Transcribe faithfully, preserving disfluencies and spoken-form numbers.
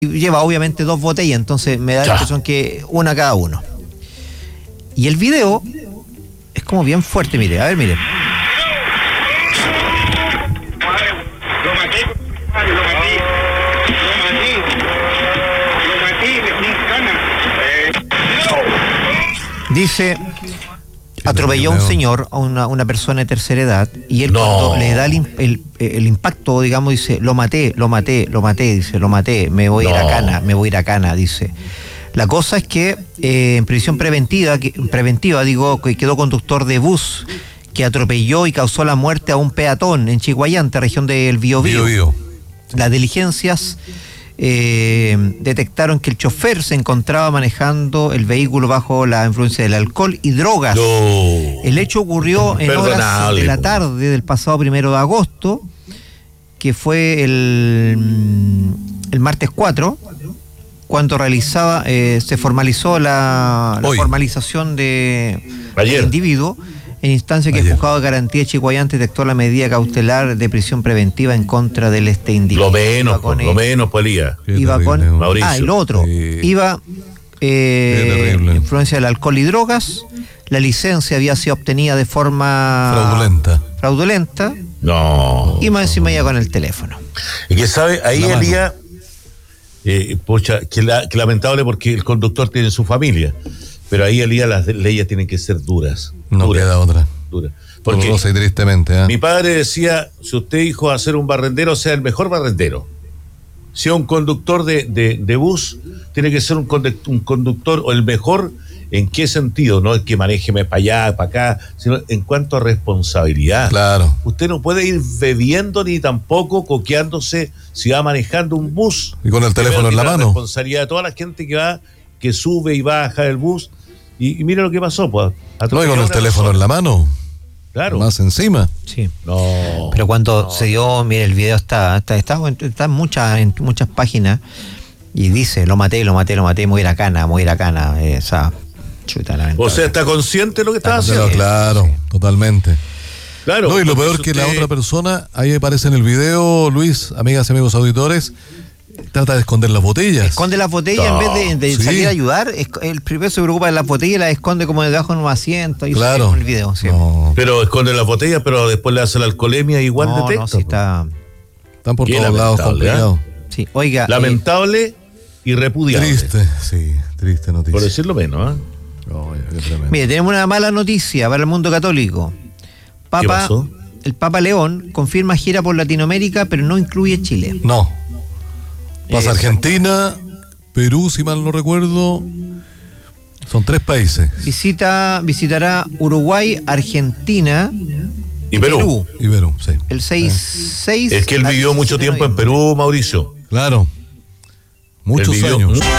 lleva obviamente dos botellas, entonces me da la Ya. impresión que una cada uno. Y el video es como bien fuerte, mire, a ver, mire. Lo maté, lo maté, lo maté, lo maté, me fui en cana. Dice, atropelló a un señor, a una, una persona de tercera edad, y él No. cuando le da el, im- el, el impacto, digamos, dice, lo maté, lo maté, lo maté, dice, lo maté, me voy a ir a No. cana, me voy a ir a cana, dice. La cosa es que eh, en prisión preventiva, que, preventiva, digo, que quedó conductor de bus que atropelló y causó la muerte a un peatón en Chiguayante, región del Biobío. Bio, bio. Las diligencias eh, detectaron que el chofer se encontraba manejando el vehículo bajo la influencia del alcohol y drogas. No. El hecho ocurrió en horas Imperdonable, de la po. tarde del pasado primero de agosto, que fue el, el martes cuatro, cuando realizaba, eh, se formalizó la, la Hoy. formalización de, Ayer. del individuo, en instancia que el Ayer. juzgado de garantía de Chiguayante detectó la medida cautelar de prisión preventiva en contra del este individuo. Lo menos, Iba con, pues, lo eh, menos, pues, Elías. Qué iba terrible, con ¿no? Mauricio. ah, y lo otro, Sí. iba eh, Qué terrible. influencia del alcohol y drogas. La licencia había sido obtenida de forma Fraudulenta. fraudulenta No. y más encima ya con el teléfono. Y que sabe, ahí La mano. Elías, eh, pocha, que, la, que lamentable porque el conductor tiene su familia, pero ahí Elías las de- leyes tienen que ser duras. No duras, queda otra. duras. Porque Dolorosa y tristemente, ¿eh? mi padre decía, si usted hijo va a ser un barrendero, sea el mejor barrendero. Sea un conductor de, de, de bus, tiene que ser un, conduct- un conductor, o el mejor, ¿en qué sentido? No el que maneje para allá, para acá, sino en cuanto a responsabilidad. Claro. Usted no puede ir bebiendo ni tampoco coqueándose si va manejando un bus. Y con el teléfono en la Tiene mano. responsabilidad de toda la gente que va, que sube y baja del bus. Y, y mira lo que pasó, pues. No, y con el teléfono en la mano. Claro. Más encima. Sí. No. Pero cuando se dio, mire, el video está, está, está, está en muchas, en muchas páginas y dice, lo maté, lo maté, lo maté, me voy a ir a cana, me voy a ir a cana. Eh, esa chuta, lamentable. O sea, está consciente de lo que está Está haciendo. Pero claro, totalmente. Claro. No, y lo porque peor si que la usted- otra persona, ahí aparece en el video, Luis, amigas y amigos auditores, trata de esconder las botellas. Esconde las botellas No, en vez de, de sí. salir a ayudar. es- El primero se preocupa de las botellas y las esconde como debajo de un asiento. Y Claro. en el video. Sí. No, Pero esconde las botellas, pero después le hace la alcoholemia y igual no, detecta. no, sí pues. está. están por Qué todos lados lamentable, complicados. Sí, oiga. eh, Lamentable y repudiable. Triste, sí, triste noticia. Por decirlo menos, ¿eh? Oye, qué tremendo. mire, tenemos una mala noticia para el mundo católico. Papa, ¿Qué pasó? El Papa León confirma gira por Latinoamérica, pero no incluye Chile. No. Pasa Eh, Argentina, Perú, si mal no recuerdo. Son tres países. Visita, visitará Uruguay, Argentina, Y Perú. Y Perú, sí. el seis, seis Es que él al vivió mucho diecisiete de tiempo en noviembre. Perú, Mauricio. Claro. Muchos Él vivió años.